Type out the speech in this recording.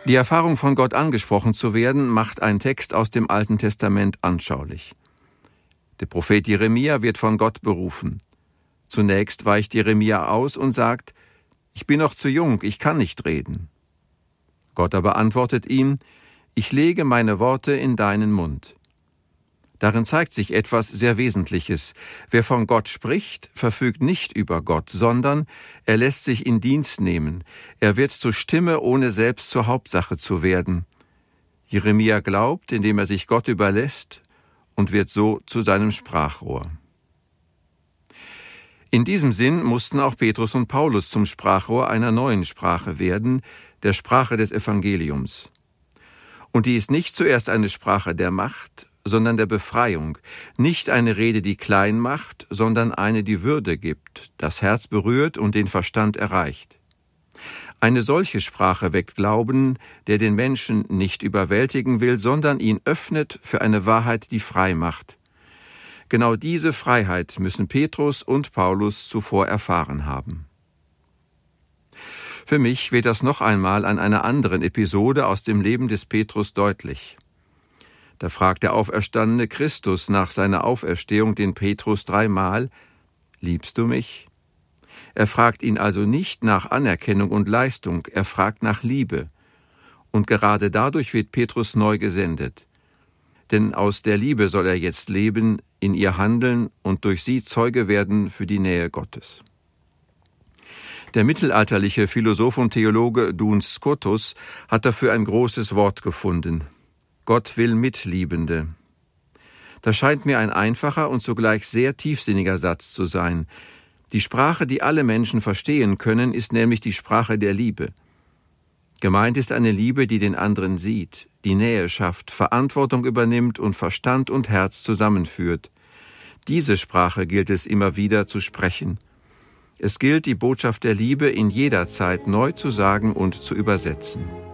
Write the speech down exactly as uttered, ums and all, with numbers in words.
Die Erfahrung, von Gott angesprochen zu werden, macht ein Text aus dem Alten Testament anschaulich. Der Prophet Jeremia wird von Gott berufen. Zunächst weicht Jeremia aus und sagt: Ich bin noch zu jung, ich kann nicht reden. Gott aber antwortet ihm: Ich lege meine Worte in deinen Mund. Darin zeigt sich etwas sehr Wesentliches. Wer von Gott spricht, verfügt nicht über Gott, sondern er lässt sich in Dienst nehmen. Er wird zur Stimme, ohne selbst zur Hauptsache zu werden. Jeremia glaubt, indem er sich Gott überlässt, und wird so zu seinem Sprachrohr. In diesem Sinn mussten auch Petrus und Paulus zum Sprachrohr einer neuen Sprache werden, der Sprache des Evangeliums. Und die ist nicht zuerst eine Sprache der Macht, sondern der Befreiung, nicht eine Rede, die klein macht, sondern eine, die Würde gibt, das Herz berührt und den Verstand erreicht. Eine solche Sprache weckt Glauben, der den Menschen nicht überwältigen will, sondern ihn öffnet für eine Wahrheit, die frei macht. Genau diese Freiheit müssen Petrus und Paulus zuvor erfahren haben. Für mich wird das noch einmal an einer anderen Episode aus dem Leben des Petrus deutlich. Da fragt der auferstandene Christus nach seiner Auferstehung den Petrus dreimal: Liebst du mich? Er fragt ihn also nicht nach Anerkennung und Leistung, er fragt nach Liebe. Und gerade dadurch wird Petrus neu gesendet. Denn aus der Liebe soll er jetzt leben, in ihr handeln und durch sie Zeuge werden für die Nähe Gottes. Der mittelalterliche Philosoph und Theologe Duns Scotus hat dafür ein großes Wort gefunden: Gott will Mitliebende. Das scheint mir ein einfacher und zugleich sehr tiefsinniger Satz zu sein. Die Sprache, die alle Menschen verstehen können, ist nämlich die Sprache der Liebe. Gemeint ist eine Liebe, die den anderen sieht, die Nähe schafft, Verantwortung übernimmt und Verstand und Herz zusammenführt. Diese Sprache gilt es immer wieder zu sprechen. Es gilt, die Botschaft der Liebe in jeder Zeit neu zu sagen und zu übersetzen.